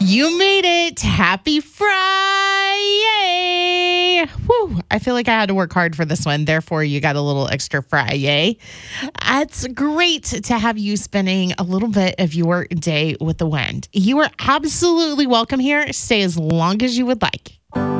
You made it. Happy Friday. Whew. I feel like I had to work hard for this one. Therefore, you got a little extra Friday. It's great to have you spending a little bit of your day with the wind. You are absolutely welcome here. Stay as long as you would like.